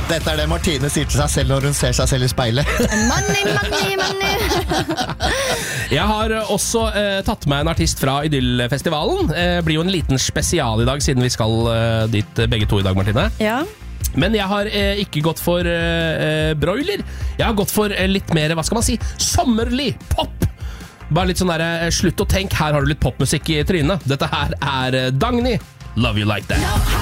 Dette er det Martine sier til seg selv når hun ser seg selv i speilet. Money. Jeg har også tatt med en artist fra Idyllfestivalen. Blir jo en liten spesial i dag, siden vi skal dit begge to i dag, Martine. Ja. Men jeg har ikke gått for broiler. Jeg har gått for litt mer, hva skal man si, sommerlig pop. Bare litt sånn der, slutt å tenke, her har du litt popmusikk i trynet. Dette her er Dagny, Love You Like That.